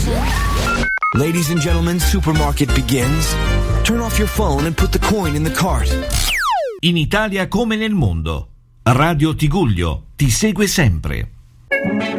Ladies and gentlemen, supermarket begins. Turn off your phone and put the coin in the cart. In Italia come nel mondo, Radio Tigullio ti segue sempre.